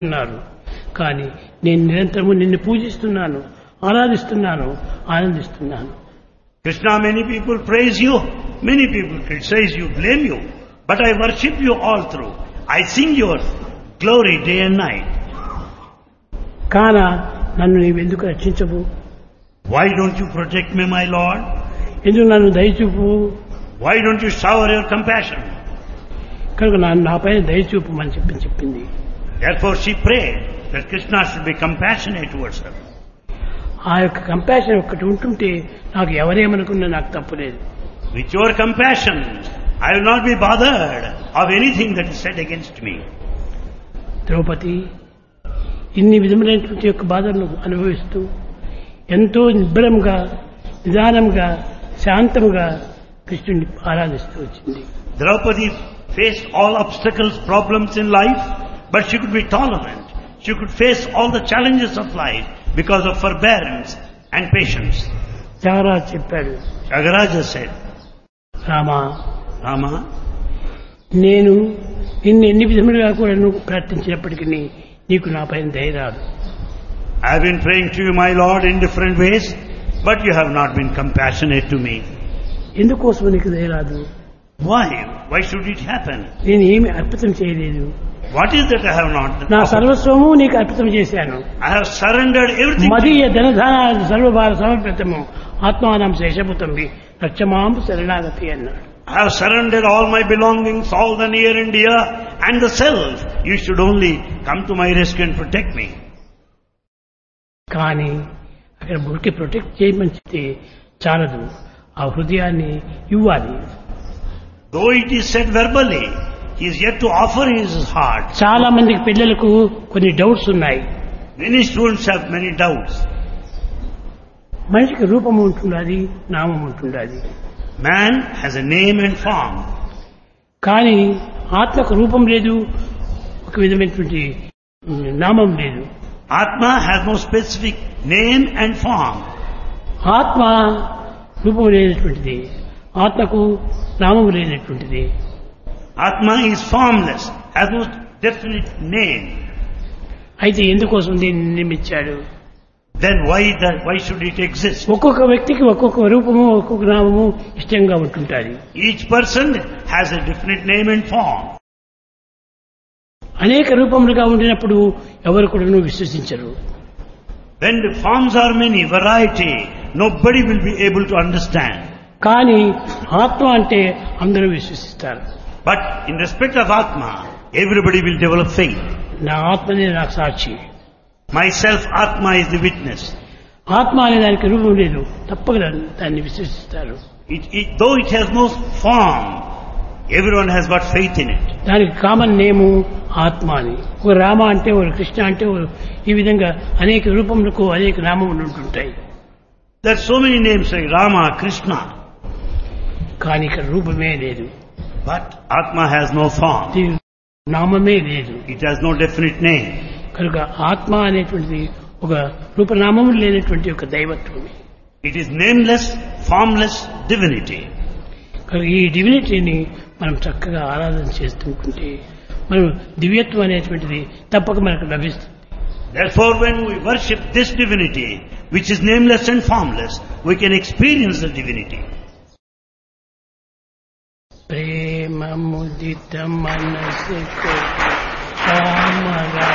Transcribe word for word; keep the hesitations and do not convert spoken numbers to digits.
ఉన్నారు. కానీ నేను నిరంతరము నిన్ను పూజిస్తున్నాను, ఆరాధిస్తున్నాను, ఆనందిస్తున్నాను. Krishna, many people praise you, many people criticize you, blame you, but I worship you all through. I sing your glory day and night. కాన నన్ను నీవెందుకు రక్షించవు? Why don't you protect me, my Lord? ఎందుకు నన్ను దయచూపు? Why don't you shower your compassion? కనుక నన్ను నాపైన దయచూపమని చెప్పి చెప్పింది. Therefore she prayed that Krishna should be compassionate towards her. ఆ యొక్క కంపాషన్ ఒక్కటి ఉంటుంటే నాకు ఎవరేమనుకున్నా నాకు తప్పులేదు. With your compassion, I will not be bothered of anything that is said against me. Draupadi ఇన్ని విధములైనటువంటి యొక్క బాధలను అనుభవిస్తూ ఎంతో నిబ్బరంగా, నిదానంగా, శాంతముగా కృష్ణుని ఆరాధిస్తూ వచ్చింది. Draupadi faced all obstacles, problems in life, but she could be tolerant. She could face all the challenges of life because of forbearance and patience. Tyagaraju చెప్పాడు, Tyagaraja said, రామా, Rama, నేను నిన్ను ఎన్ని విధములుగా కూడా నువ్వు ప్రార్థించినప్పటికీ నీకు నా పైన దయ రాదు. I have been praying to you, my Lord, in different ways, but you have not been compassionate to me. ఎందుకోసం నీకు దయ రాదు? Why? Why should it happen? నేను ఏమి అర్పితం చేయలేదు. What is that I have not done? నా సర్వస్వము నీకు అర్పితం చేశాను. I have surrendered everything. మదీయ ధనధాన సర్వభార సమర్పితము ఆత్మానం శేషభూతంబి రక్షమాంబు శరణాగతి అన్నాడు. I have surrendered all my belongings, all the near and dear, and the self. You should only come to my rescue and protect me. కానీ అక్కడ ఊరికి ప్రొటెక్ట్ చేయమని చెప్తే చాలదు, ఆ హృదయాన్ని ఇవ్వాలి. Though it is said verbally, he is yet to offer his heart. చాలా మందికి పిల్లలకు కొన్ని డౌట్స్ ఉన్నాయి. Many students have many doubts. మనిషికి రూపం ఉంటున్నది, నామం ఉంటున్నది. Man has a name and form. కానీ ఆత్మకు రూపం లేదు, ఒక విధమైనటువంటి నామం లేదు. Atma has no specific name and form. ఆత్మ రూపం లేనటువంటిది, ఆత్మకు నామం లేనటువంటిది. Atma is formless, has no definite name. అయితే ఎందుకోసం దీన్ని నిర్మించాడు? Then why that, why should it exist? ఒక్కొక్క వ్యక్తికి ఒక్కొక్క రూపము, ఒక్కొక్క నామము ఇష్టంగా ఉంటుంటారు. Each person has a different name and form. అనేక రూపములుగా ఉండినప్పుడు ఎవరు కూడా విశ్వసించరు. When the forms are many, variety, nobody will be able to understand. కానీ ఆత్మ అంటే అందరూ విశ్వసిస్తారు. But in respect of Atma, everybody will develop faith. నా ఆత్మనే నాకు సాక్షి. Myself, Atma is the witness. ఆత్మ అనే దానికి రూపం లేదు, తప్పక దాన్ని విశ్వసిస్తారు. It, it, though it has no form, everyone has got faith in it. దానికి కామన్ నేము ఆత్మ అని. ఒక రామ అంటే, ఒక కృష్ణ అంటే, ఈ విధంగా అనేక రూపములకు అనేక నామములు ఉంటుంటాయి. There are so many names like Rama, Krishna. కానీ ఇక్కడ రూపమే లేదు. But Atma has no form. దీని నామమే లేదు. It has no definite name. కనుక ఆత్మ అనేటువంటిది ఒక రూపనామములు లేనటువంటి ఒక దైవత్వం. It is nameless, formless divinity. కనుక ఈ డివినిటీని మనం చక్కగా ఆరాధన చేస్తుంటే మనం దివ్యత్వం అనేటువంటిది తప్పక మనకు లభిస్తుంది. Therefore, when we worship this divinity, which is nameless and formless, we can experience the divinity. ప్రేమ ముదిత మనసు రామ